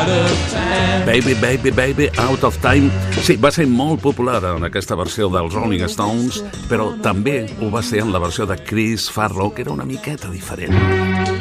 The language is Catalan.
Baby, baby, baby, out of time. Sí, va ser molt popular en aquesta versió dels Rolling Stones, però també ho va ser en la versió de Chris Farlow, que era una miqueta diferent.